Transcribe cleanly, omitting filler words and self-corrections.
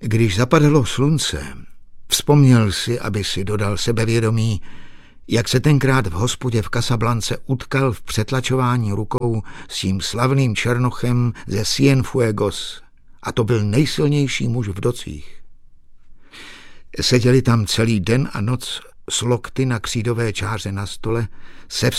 Když zapadlo slunce, vzpomněl si, aby si dodal sebevědomí, jak se tenkrát v hospodě v Casablance utkal v přetlačování rukou s tím slavným černochem ze Cienfuegos, a to byl nejsilnější muž v docích. Seděli tam celý den a noc s lokty na křídové čáře na stole, se